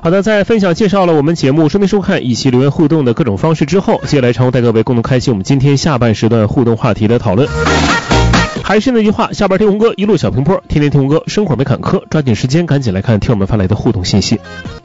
好的，在分享介绍了我们节目收听收看以及留言互动的各种方式之后，接下来常带各位共同开启我们今天下半时段互动话题的讨论。还是那句话，下班听红歌，一路小平坡，天天听红歌，生活没坎坷，抓紧时间赶紧来看听我们发来的互动信息。